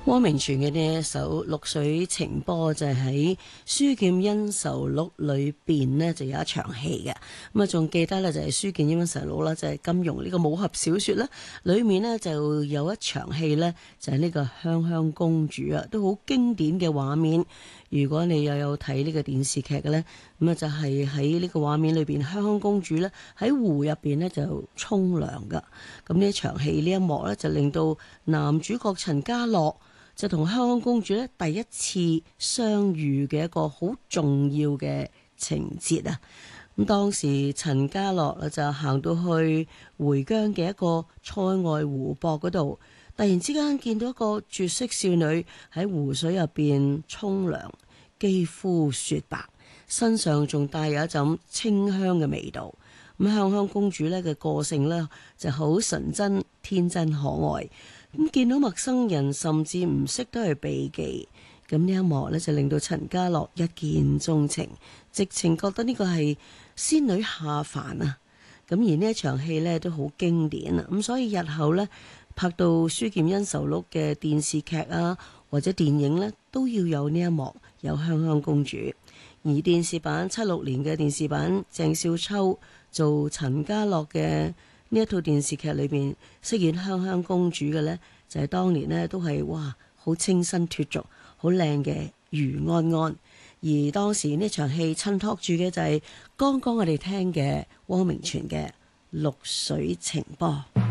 汪明荃嘅呢一首《綠水情波》就係喺《書劍恩仇錄》裏邊呢就有一場戲嘅。咁啊仲記得呢就係《書劍恩仇錄》啦，就係金庸呢個武俠小說啦，裏面呢就有一場戲呢就係呢個香香公主啊，都好經典嘅畫面。如果你又有睇呢個電視劇嘅呢，咁啊就係喺呢個畫面裏邊，香香公主呢喺湖入邊呢就沖涼噶。咁呢一場戲呢一幕呢就令到男主角陳家樂就同香香公主咧第一次相遇嘅一個好重要嘅情節啊！咁當時陳家樂就行到去回疆嘅一個塞外湖泊嗰度，突然之間見到一個絕色少女喺湖水入邊沖涼，肌膚雪白，身上仲帶有一陣清香嘅味道。咁香香公主咧嘅個性咧就好純真、天真可愛。咁見到陌生人甚至唔識都係避忌，咁呢一幕呢，就令到陳家樂一見鍾情，直情覺得呢個係仙女下凡啊！咁而呢一場戲呢，都好經典啊！咁所以日後呢，拍到《書劍恩仇錄》嘅電視劇啊或者電影呢，都要有呢一幕，有香香公主。而電視版76年嘅電視版，鄭少秋做陳家樂嘅呢一套電視劇裏邊飾演香香公主嘅呢，就係當年呢都係哇好清新脫俗、好靚嘅余安安。而當時呢場戲襯托住嘅就係剛剛我哋聽嘅汪明荃嘅《綠水情波》。